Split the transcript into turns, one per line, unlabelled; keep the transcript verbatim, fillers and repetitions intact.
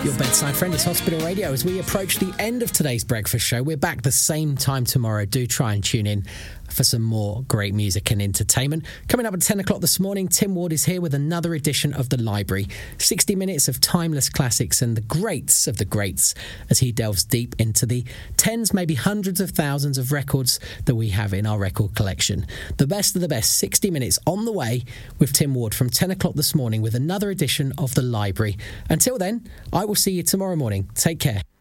Your bedside friend is Hospital Radio. As we approach the end of today's breakfast show, we're back the same time tomorrow. Do try and tune in for some more great music and entertainment. Coming up at ten o'clock this morning, Tim Ward is here with another edition of The Library. sixty minutes of timeless classics and the greats of the greats as he delves deep into the tens, maybe hundreds of thousands of records that we have in our record collection. The best of the best, sixty minutes on the way with Tim Ward from ten o'clock this morning with another edition of The Library. Until then, I will see you tomorrow morning. Take care.